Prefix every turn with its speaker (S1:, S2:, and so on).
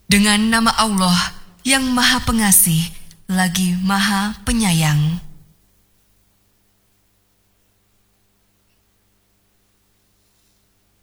S1: Dengan nama Allah yang Maha Pengasih lagi Maha Penyayang.